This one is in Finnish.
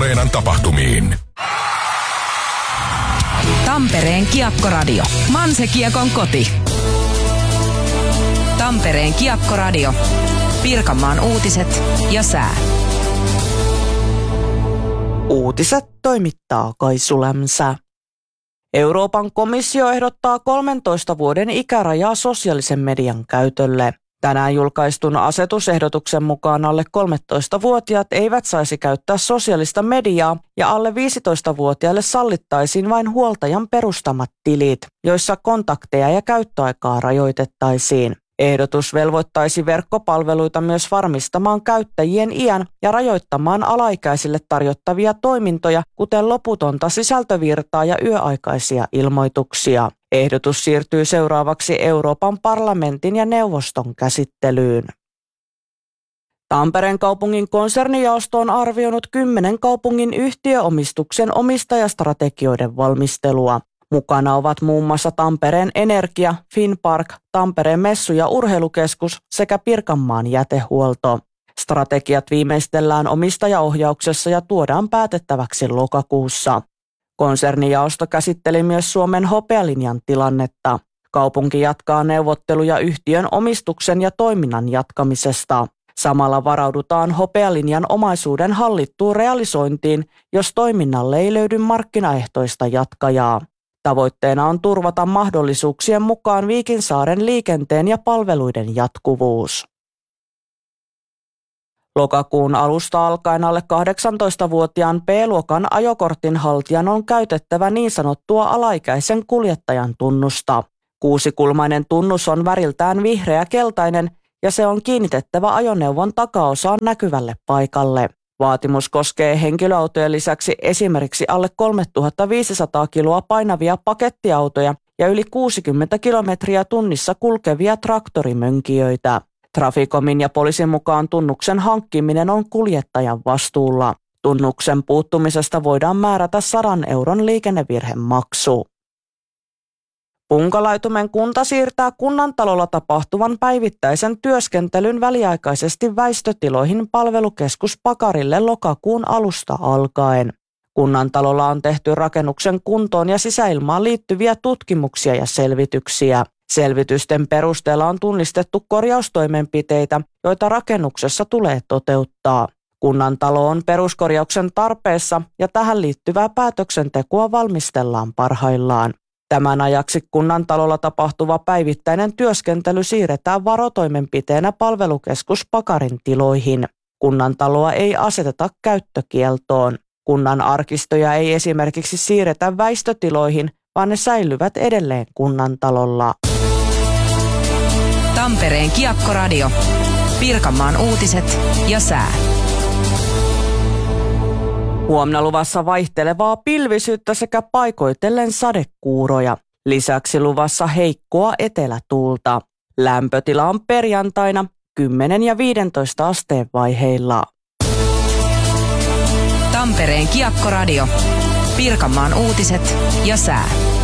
Areenan tapahtumiin. Tampereen Kiekkoradio. Manse-Kiekon koti. Tampereen Kiekkoradio. Pirkanmaan uutiset ja sää. Uutiset toimittaa Kaisu Lämsä. Euroopan komissio ehdottaa 13 vuoden ikärajaa sosiaalisen median käytölle. Tänään julkaistun asetusehdotuksen mukaan alle 13-vuotiaat eivät saisi käyttää sosiaalista mediaa ja alle 15-vuotiaille sallittaisiin vain huoltajan perustamat tilit, joissa kontakteja ja käyttöaikaa rajoitettaisiin. Ehdotus velvoittaisi verkkopalveluita myös varmistamaan käyttäjien iän ja rajoittamaan alaikäisille tarjottavia toimintoja, kuten loputonta sisältövirtaa ja yöaikaisia ilmoituksia. Ehdotus siirtyy seuraavaksi Euroopan parlamentin ja neuvoston käsittelyyn. Tampereen kaupungin konsernijaosto on arvioinut 10 kaupungin yhtiöomistuksen omistajastrategioiden valmistelua. Mukana ovat muun muassa Tampereen Energia, Finnpark, Tampereen messu- ja urheilukeskus sekä Pirkanmaan jätehuolto. Strategiat viimeistellään omistajaohjauksessa ja tuodaan päätettäväksi lokakuussa. Konsernijaosto käsitteli myös Suomen hopealinjan tilannetta. Kaupunki jatkaa neuvotteluja yhtiön omistuksen ja toiminnan jatkamisesta. Samalla varaudutaan hopealinjan omaisuuden hallittuun realisointiin, jos toiminnalle ei löydy markkinaehtoista jatkajaa. Tavoitteena on turvata mahdollisuuksien mukaan Viikinsaaren liikenteen ja palveluiden jatkuvuus. Lokakuun alusta alkaen alle 18-vuotiaan B-luokan ajokortin haltijan on käytettävä niin sanottua alaikäisen kuljettajan tunnusta. 6-kulmainen tunnus on väriltään vihreä-keltainen ja se on kiinnitettävä ajoneuvon takaosaan näkyvälle paikalle. Vaatimus koskee henkilöautojen lisäksi esimerkiksi alle 3500 kiloa painavia pakettiautoja ja yli 60 kilometriä tunnissa kulkevia traktorimönkijöitä. Traficomin ja poliisin mukaan tunnuksen hankkiminen on kuljettajan vastuulla. Tunnuksen puuttumisesta voidaan määrätä 100 euron liikennevirhemaksu. Punkalaitumen kunta siirtää kunnantalolla tapahtuvan päivittäisen työskentelyn väliaikaisesti väistötiloihin palvelukeskus Pakarille lokakuun alusta alkaen. Kunnantalolla on tehty rakennuksen kuntoon ja sisäilmaan liittyviä tutkimuksia ja selvityksiä. Selvitysten perusteella on tunnistettu korjaustoimenpiteitä, joita rakennuksessa tulee toteuttaa. Kunnantalo on peruskorjauksen tarpeessa ja tähän liittyvää päätöksentekoa valmistellaan parhaillaan. Tämän ajaksi kunnantalolla tapahtuva päivittäinen työskentely siirretään varotoimenpiteenä palvelukeskus Pakarin tiloihin. Kunnantaloa ei aseteta käyttökieltoon. Kunnan arkistoja ei esimerkiksi siirretä väistötiloihin, vaan ne säilyvät edelleen kunnantalolla. Tampereen Kiekkoradio. Pirkanmaan uutiset ja sää. Huomenna luvassa vaihtelevaa pilvisyyttä sekä paikoitellen sadekuuroja. Lisäksi luvassa heikkoa etelätuulta. Lämpötila on perjantaina 10 ja 15 asteen vaiheilla. Tampereen Kiekkoradio. Pirkanmaan uutiset ja sää.